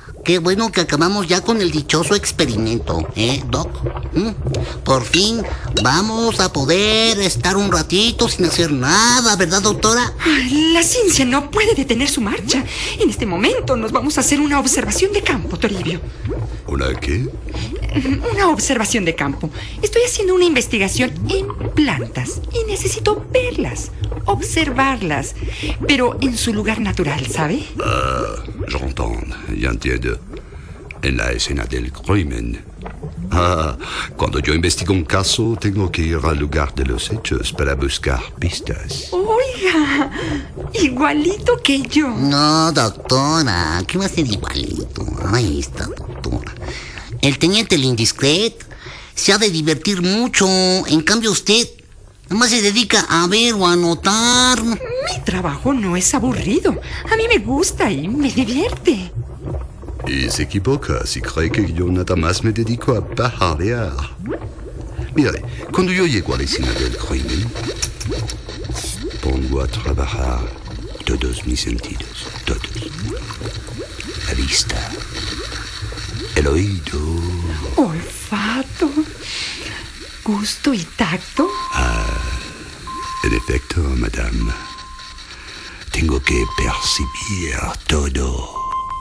Qué bueno que acabamos ya con el dichoso experimento, Doc? Por fin vamos a poder estar un ratito sin hacer nada, ¿verdad, doctora? La ciencia no puede detener su marcha. En este momento nos vamos a hacer una observación de campo, Toribio. ¿Una qué? Una observación de campo. Estoy haciendo una investigación en plantas y necesito verlas, observarlas, pero en su lugar natural, ¿sabe? J'entends, ya entiendo. En la escena del crimen. Cuando yo investigo un caso, tengo que ir al lugar de los hechos para buscar pistas. Oiga, igualito que yo. No, doctora, ¿qué va a ser igualito? Ahí está, doctora. El teniente Lindiscret se ha de divertir mucho. En cambio usted nomás se dedica a ver o a anotar. Mi trabajo no es aburrido. A mí me gusta y me divierte. Y se equivoca si cree que yo nada más me dedico a pajarear. Mire, cuando yo llego a la escena del crimen, pongo a trabajar todos mis sentidos, todos. La vista, el oído. Olfato, gusto y tacto. En efecto, madame, tengo que percibir todo.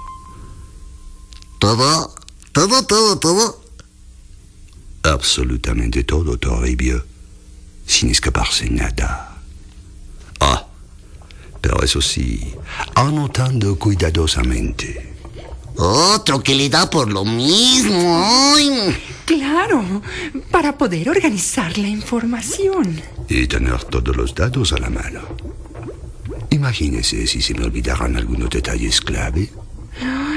Todo. Absolutamente todo, Toribio, sin escaparse nada. Pero eso sí, anotando cuidadosamente. Otro que le da por lo mismo. ¡Ay! Claro, para poder organizar la información. Y tener todos los datos a la mano. Imagínese si se me olvidaran algunos detalles clave.